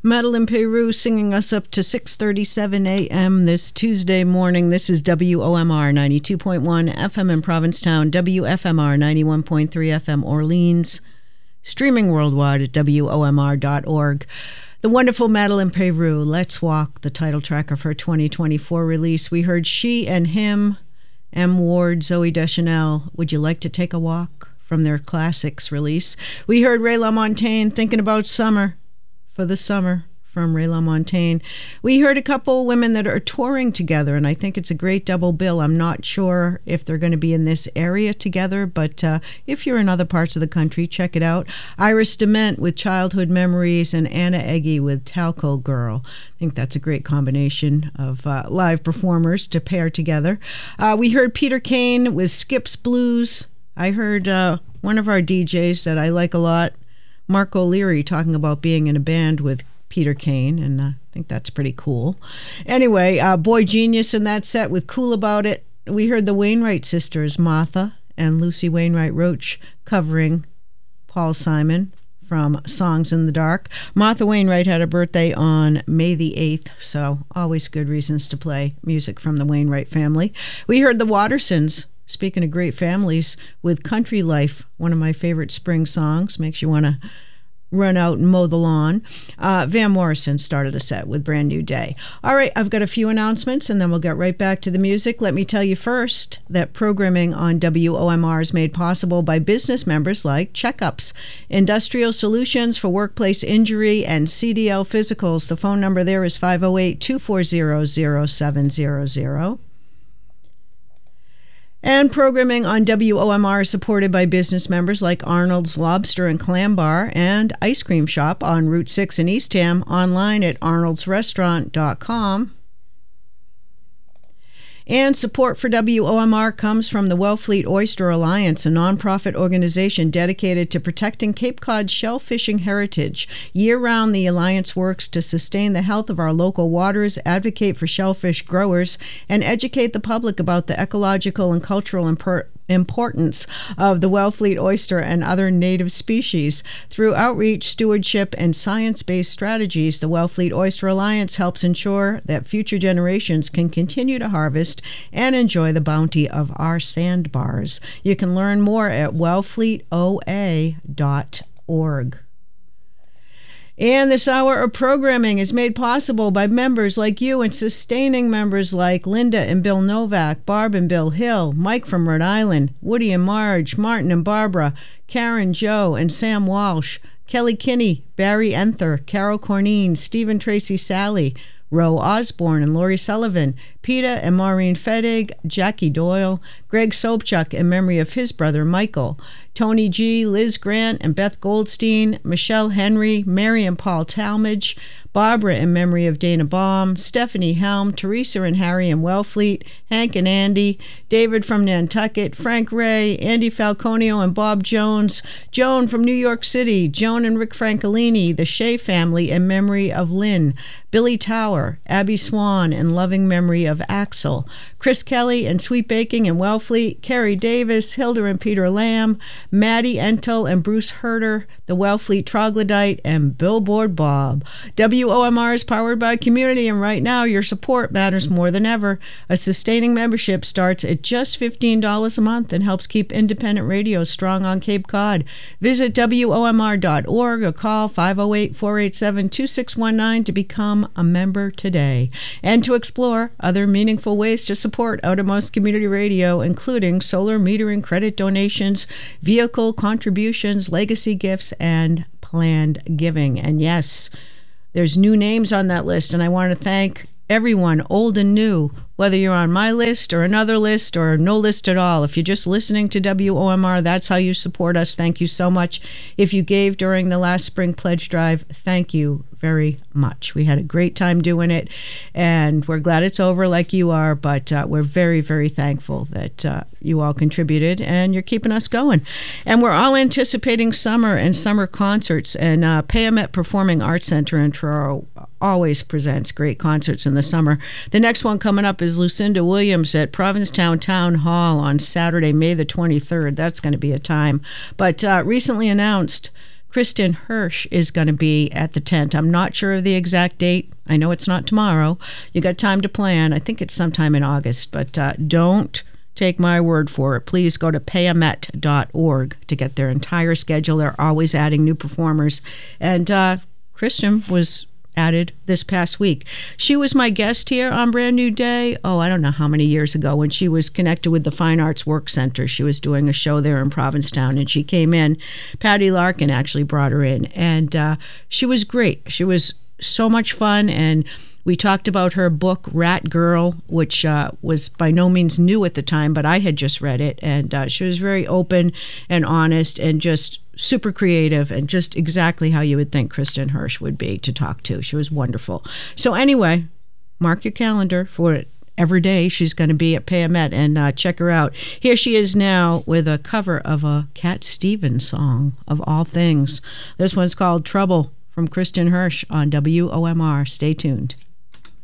Madeline Peru singing us up to 6:37 a.m. this Tuesday morning. This is WOMR 92.1 FM in Provincetown, WFMR 91.3 FM Orleans, streaming worldwide at WOMR.org. The wonderful Madeline Peru, Let's Walk, the title track of her 2024 release. We heard She and Him, M. Ward, Zooey Deschanel, Would You Like to Take a Walk, from their Classics release. We heard Ray LaMontagne, Thinking About Summer, for the Summer, from Ray LaMontagne. We heard a couple women that are touring together, and I think it's a great double bill. I'm not sure if they're going to be in this area together, but if you're in other parts of the country, check it out. Iris DeMent with Childhood Memories and Anna Eggy with Talco Girl. I think that's a great combination of live performers to pair together. We heard Peter Kane with Skip's Blues. I heard one of our DJs that I like a lot, Mark O'Leary, talking about being in a band with Peter Kane, and I think that's pretty cool. Anyway, Boy Genius in that set with Cool About It. We heard the Wainwright sisters, Martha and Lucy Wainwright Roach, covering Paul Simon from Songs in the Dark. Martha Wainwright had a birthday on May the 8th, so always good reasons to play music from the Wainwright family. We heard the Wattersons, speaking of great families, with Country Life, one of my favorite spring songs. Makes you want to run out and mow the lawn. Van Morrison started the set with Brand New Day. All right, I've got a few announcements, and then we'll get right back to the music. Let me tell you first that programming on WOMR is made possible by business members like Checkups, Industrial Solutions for Workplace Injury, and CDL Physicals. The phone number there is 508-240-0700. And programming on WOMR is supported by business members like Arnold's Lobster and Clam Bar and Ice Cream Shop on Route 6 in Eastham, online at arnoldsrestaurant.com. And support for WOMR comes from the Wellfleet Oyster Alliance, a nonprofit organization dedicated to protecting Cape Cod's shellfishing heritage. Year-round, the Alliance works to sustain the health of our local waters, advocate for shellfish growers, and educate the public about the ecological and cultural importance of the Wellfleet oyster and other native species. Through outreach, stewardship, and science-based strategies, the Wellfleet Oyster Alliance helps ensure that future generations can continue to harvest and enjoy the bounty of our sandbars. You can learn more at wellfleetoa.org. And this hour of programming is made possible by members like you and sustaining members like Linda and Bill Novak, Barb and Bill Hill, Mike from Rhode Island, Woody and Marge, Martin and Barbara, Karen, Joe, and Sam Walsh, Kelly Kinney, Barry Enther, Carol Corneen, Stephen Tracy Sally, Roe Osborne and Lori Sullivan, Peter and Maureen Fedig, Jackie Doyle, Greg Sobchuk in memory of his brother Michael, Tony G., Liz Grant and Beth Goldstein, Michelle Henry, Mary and Paul Talmadge, Barbara in memory of Dana Baum, Stephanie Helm, Teresa and Harry in Wellfleet, Hank and Andy, David from Nantucket, Frank Ray, Andy Falconio and Bob Jones, Joan from New York City, Joan and Rick Francolini, the Shea family in memory of Lynn, Billy Tower, Abby Swan in loving memory of Axel, Chris Kelly and Sweet Baking in Wellfleet, Carrie Davis, Hilda and Peter Lamb, Maddie Entel and Bruce Herder, the Wellfleet Troglodyte, and Billboard Bob. WOMR is powered by community, and right now your support matters more than ever. A sustaining membership starts at just $15 a month and helps keep independent radio strong on Cape Cod. Visit WOMR.org or call 508-487-2619 to become a member today and to explore other meaningful ways to support Outermost Community Radio, including solar metering credit donations, vehicle contributions, legacy gifts, and planned giving. And yes, there's new names on that list, and I want to thank everyone, old and new, whether you're on my list or another list or no list at all. If you're just listening to WOMR, that's how you support us. Thank you so much. If you gave during the last spring pledge drive, thank you very much. We had a great time doing it, and we're glad it's over like you are, but we're very, very thankful that you all contributed, and you're keeping us going. And we're all anticipating summer and summer concerts, and Payamet Performing Arts Center in Truro always presents great concerts in the summer. The next one coming up is Lucinda Williams at Provincetown Town Hall on Saturday, May the 23rd. That's going to be a time. But recently announced Kristen Hirsch is going to be at the tent. I'm not sure of the exact date. I know it's not tomorrow. You got time to plan. I think it's sometime in August, but don't take my word for it. Please go to payamet.org to get their entire schedule. They're always adding new performers. And Kristen was added this past week. She was my guest here on Brand New Day, I don't know how many years ago, when she was connected with the Fine Arts Work Center. She was doing a show there in Provincetown, and she came in. Patty Larkin actually brought her in, and she was great. She was so much fun, and we talked about her book, Rat Girl, which was by no means new at the time, but I had just read it, and she was very open and honest and just super creative and just exactly how you would think Kristen Hirsch would be to talk to. She was wonderful. So anyway, mark your calendar for it. Every day she's going to be at Payamet, and check her out. Here she is now with a cover of a Cat Stevens song, of all things. This one's called Trouble from Kristen Hirsch on WOMR. Stay tuned.